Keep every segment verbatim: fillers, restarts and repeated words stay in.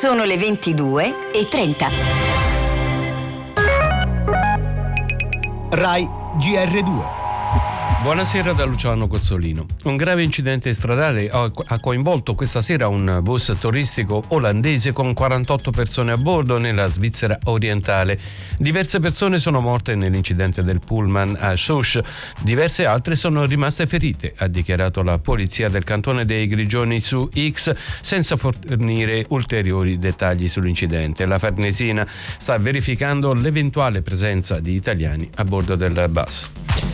Sono le ventidue e trenta. Rai G R due. Buonasera da Luciano Cozzolino. Un grave incidente stradale ha coinvolto questa sera un bus turistico olandese con quarantotto persone a bordo nella Svizzera orientale. Diverse persone sono morte nell'incidente del pullman a Sosch, diverse altre sono rimaste ferite, ha dichiarato la polizia del cantone dei Grigioni su X, senza fornire ulteriori dettagli sull'incidente. La Farnesina sta verificando l'eventuale presenza di italiani a bordo del bus.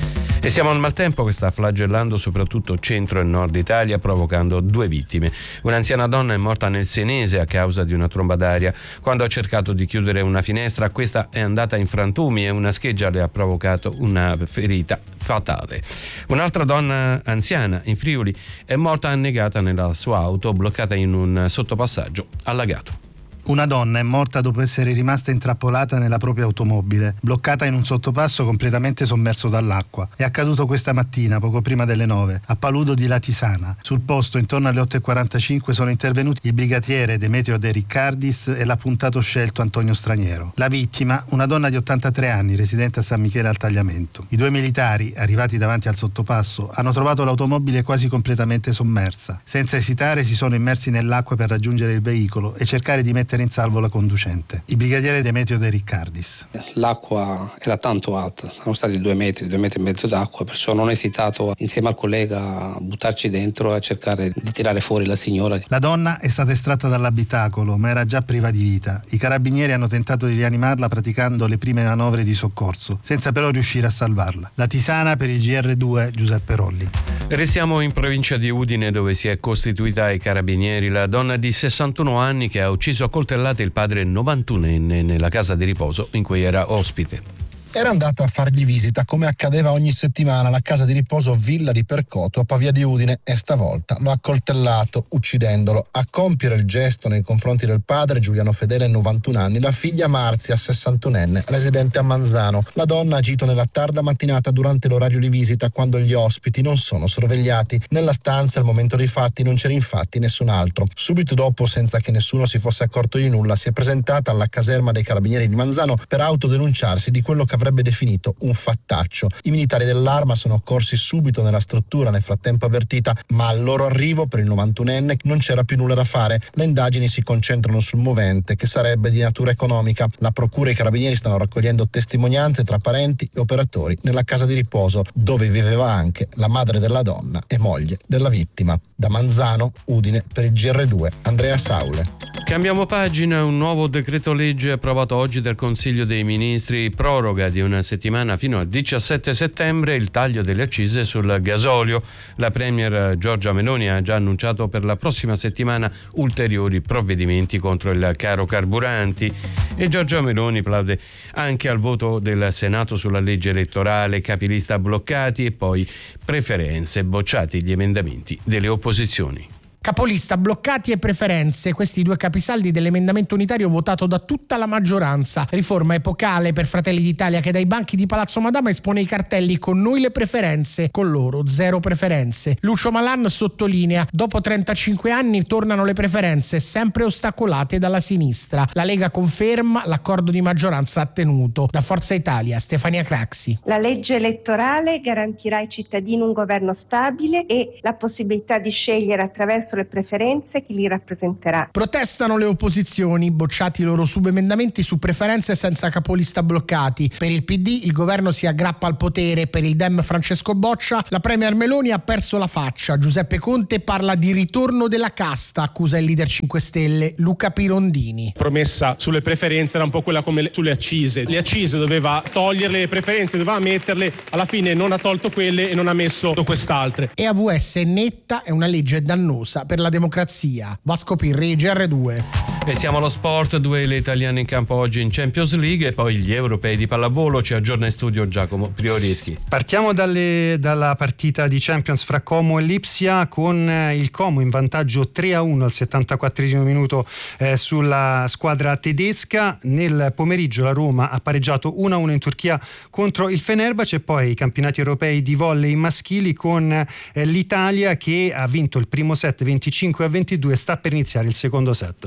E siamo al maltempo che sta flagellando soprattutto centro e nord Italia, provocando due vittime. Un'anziana donna è morta nel Senese a causa di una tromba d'aria. Quando ha cercato di chiudere una finestra, questa è andata in frantumi e una scheggia le ha provocato una ferita fatale. Un'altra donna anziana in Friuli è morta annegata nella sua auto, bloccata in un sottopassaggio allagato. Una donna è morta dopo essere rimasta intrappolata nella propria automobile, bloccata in un sottopasso completamente sommerso dall'acqua. È accaduto questa mattina, poco prima delle nove, a Paludo di Latisana. Sul posto, intorno alle otto e quarantacinque, sono intervenuti il brigatiere Demetrio De Riccardis e l'appuntato scelto Antonio Straniero. La vittima, una donna di ottantatré anni, residente a San Michele al Tagliamento. I due militari, arrivati davanti al sottopasso, hanno trovato l'automobile quasi completamente sommersa. Senza esitare si sono immersi nell'acqua per raggiungere il veicolo e cercare di mettere in salvo la conducente. Il brigadiere Demetrio De Riccardis. L'acqua era tanto alta, sono stati due metri, due metri e mezzo d'acqua, perciò non ho esitato insieme al collega a buttarci dentro e a cercare di tirare fuori la signora. La donna è stata estratta dall'abitacolo, ma era già priva di vita. I carabinieri hanno tentato di rianimarla praticando le prime manovre di soccorso, senza però riuscire a salvarla. La Tisana per il G R due, Giuseppe Rolli. Restiamo in provincia di Udine, dove si è costituita ai carabinieri la donna di sessantuno anni che ha ucciso a coltellate il padre novantunenne nella casa di riposo in cui era ospite. Era andata a fargli visita, come accadeva ogni settimana, alla casa di riposo Villa di Percoto a Pavia di Udine, e stavolta lo ha accoltellato, uccidendolo. A compiere il gesto nei confronti del padre, Giuliano Fedele, novantuno anni, la figlia Marzia, sessantunenne, residente a Manzano. La donna ha agito nella tarda mattinata durante l'orario di visita, quando gli ospiti non sono sorvegliati. Nella stanza al momento dei fatti non c'era infatti nessun altro. Subito dopo, senza che nessuno si fosse accorto di nulla, si è presentata alla caserma dei carabinieri di Manzano per autodenunciarsi di quello che avrebbe definito un fattaccio. I militari dell'Arma sono accorsi subito nella struttura, nel frattempo avvertita, ma al loro arrivo per il novantunenne non c'era più nulla da fare. Le indagini si concentrano sul movente, che sarebbe di natura economica. La procura e i carabinieri stanno raccogliendo testimonianze tra parenti e operatori nella casa di riposo, dove viveva anche la madre della donna e moglie della vittima. Da Manzano, Udine, per il G R due, Andrea Saule. Cambiamo pagina. Un nuovo decreto legge approvato oggi dal Consiglio dei Ministri proroga di una settimana fino al diciassette settembre il taglio delle accise sul gasolio. La premier Giorgia Meloni ha già annunciato per la prossima settimana ulteriori provvedimenti contro il caro carburanti, e Giorgia Meloni plaude anche al voto del Senato sulla legge elettorale, capilista bloccati e poi preferenze, bocciati gli emendamenti delle opposizioni. Capolista, bloccati e preferenze, questi due capisaldi dell'emendamento unitario votato da tutta la maggioranza. Riforma epocale per Fratelli d'Italia, che dai banchi di Palazzo Madama espone i cartelli "con noi le preferenze, con loro zero preferenze". Lucio Malan sottolinea: dopo trentacinque anni tornano le preferenze, sempre ostacolate dalla sinistra. La Lega conferma l'accordo di maggioranza ottenuto. Da Forza Italia, Stefania Craxi. La legge elettorale garantirà ai cittadini un governo stabile e la possibilità di scegliere attraverso le preferenze chi li rappresenterà. Protestano le opposizioni, bocciati i loro subemendamenti su preferenze senza capolista bloccati. Per il P D il governo si aggrappa al potere, per il Dem Francesco Boccia la premier Meloni ha perso la faccia. Giuseppe Conte parla di ritorno della casta, accusa il leader cinque Stelle Luca Pirondini. Promessa sulle preferenze era un po' quella come le, sulle accise. Le accise doveva toglierle, le preferenze doveva metterle, alla fine non ha tolto quelle e non ha messo quest'altre. E A V S netta, è una legge dannosa per la democrazia. Vasco Pirri, G R due. E siamo allo sport. Due le italiane in campo oggi in Champions League e poi gli europei di pallavolo. Ci aggiorna in studio Giacomo Prioretti. Partiamo dalle, dalla partita di Champions fra Como e Lipsia, con il Como in vantaggio tre a uno al settantaquattresimo minuto eh, sulla squadra tedesca. Nel pomeriggio la Roma ha pareggiato uno a uno in Turchia contro il Fenerbahce, e poi i campionati europei di volley maschili con eh, l'Italia che ha vinto il primo set venticinque a ventidue, sta per iniziare il secondo set. E ricordiamo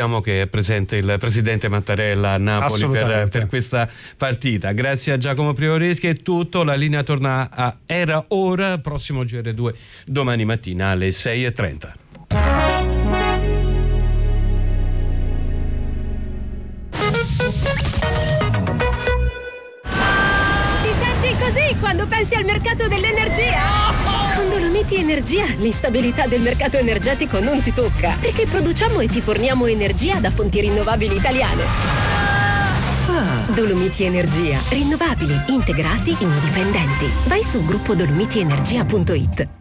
speriamo che è presente il presidente Mattarella a Napoli per, per questa partita. Grazie a Giacomo Prioreschi, è tutto. La linea torna a Era Ora, prossimo G R due domani mattina alle sei e trenta. Così quando pensi al mercato dell'energia. Con Dolomiti Energia l'instabilità del mercato energetico non ti tocca, perché produciamo e ti forniamo energia da fonti rinnovabili italiane. Dolomiti Energia, rinnovabili, integrati, indipendenti. Vai su gruppo dolomiti energia punto it.